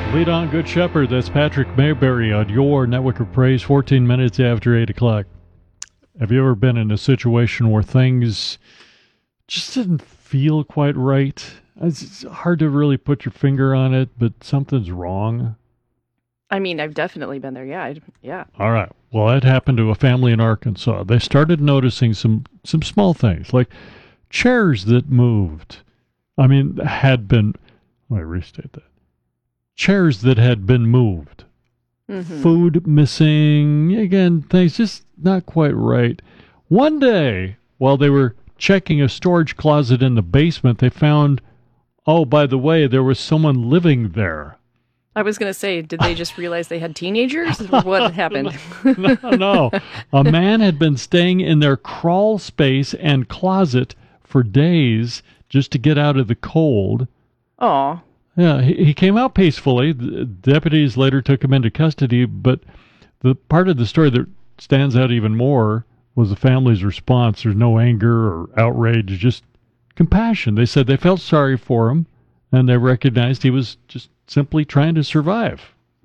Lead on, Good Shepherd. That's Patrick Mayberry on your Network of Praise, 14 minutes after 8 o'clock. Have you ever been in a situation where things just didn't feel quite right? It's hard to really put your finger on it, but something's wrong. I mean, I've definitely been there. Yeah. All right. Well, that happened to a family in Arkansas. They started noticing some small things, like chairs that moved. Let me restate that. Chairs that had been moved. Mm-hmm. Food missing. Again, things just not quite right. One day, while they were checking a storage closet in the basement, they found, oh, by the way, there was someone living there. I was going to say, did they just realize they had teenagers? What happened? No. A man had been staying in their crawl space and closet for days just to get out of the cold. Aw. Yeah, he came out peacefully. The deputies later took him into custody, but the part of the story that stands out even more was the family's response. There's no anger or outrage, just compassion. They said they felt sorry for him, and they recognized he was just simply trying to survive.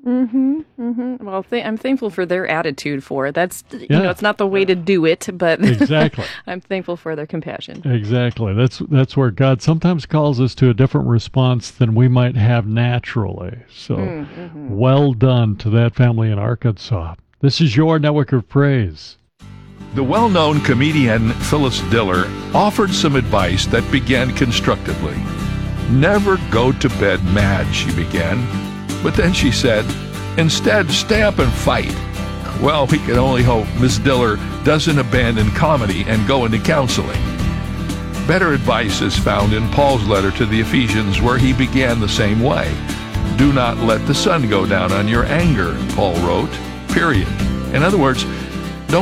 Well, I'm thankful for their attitude for it. That's, it's not the way to do it, but exactly. I'm thankful for their compassion. Exactly. That's where God sometimes calls us to a different response than we might have naturally. So, well done to that family in Arkansas. This is your Network of Praise. The well-known comedian Phyllis Diller offered some advice that began constructively. Never go to bed mad, she began. But then she said, instead, stay up and fight. Well, we can only hope Miss Diller doesn't abandon comedy and go into counseling. Better advice is found in Paul's letter to the Ephesians, where he began the same way. Do not let the sun go down on your anger, Paul wrote, period. In other words,